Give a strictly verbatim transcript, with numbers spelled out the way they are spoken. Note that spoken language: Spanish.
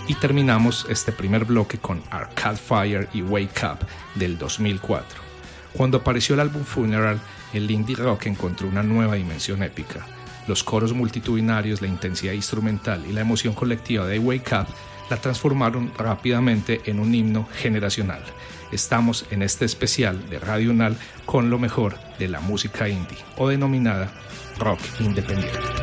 y terminamos este primer bloque con Arcade Fire y Wake Up del dos mil cuatro. Cuando apareció el álbum Funeral, el indie rock encontró una nueva dimensión épica. Los coros multitudinarios, la intensidad instrumental y la emoción colectiva de Wake Up la transformaron rápidamente en un himno generacional. Estamos en este especial de Radio UNAL con lo mejor de la música indie, o denominada rock independiente.